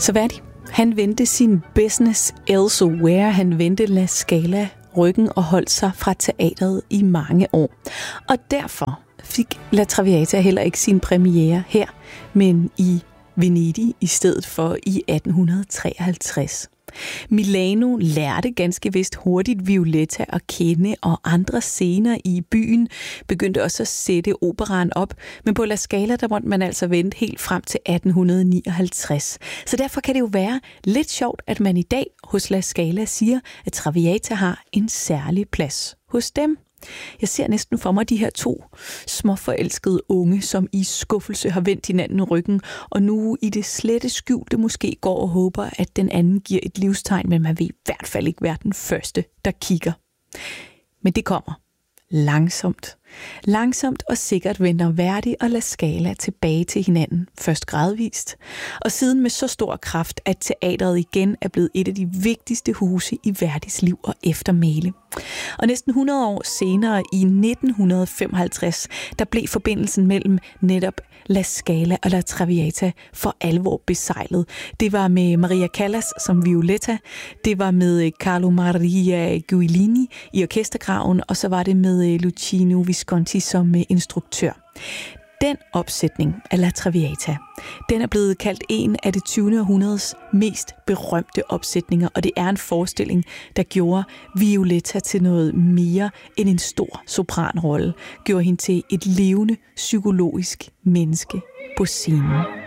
Så Verdi, han vendte sin business elsewhere. Han vendte La Scala ryggen og holdt sig fra teatret i mange år. Og derfor fik La Traviata heller ikke sin premiere her, men i Venedig i stedet for i 1853. Milano lærte ganske vist hurtigt Violetta at kende, og andre scener i byen begyndte også at sætte operaen op, men på La Scala der måtte man altså vente helt frem til 1859. Så derfor kan det jo være lidt sjovt, at man i dag hos La Scala siger, at Traviata har en særlig plads hos dem. Jeg ser næsten for mig de her to småforelskede unge, som i skuffelse har vendt hinanden ryggen, og nu i det slette skjulte måske går og håber, at den anden giver et livstegn, men man vil i hvert fald ikke være den første, der kigger. Men det kommer. Langsomt. Langsomt og sikkert vender Verdi og La Scala tilbage til hinanden, først gradvist, og siden med så stor kraft, at teatret igen er blevet et af de vigtigste huse i Verdis liv og eftermæle. Og næsten 100 år senere, i 1955, der blev forbindelsen mellem netop La Scala og La Traviata for alvor besejlet. Det var med Maria Callas som Violetta, det var med Carlo Maria Guillini i orkestergraven, og så var det med Luchino Visconti som instruktør. Den opsætning af La Traviata, den er blevet kaldt en af det 20. århundredes mest berømte opsætninger, og det er en forestilling, der gjorde Violetta til noget mere end en stor sopranrolle, gjorde hende til et levende psykologisk menneske på scenen.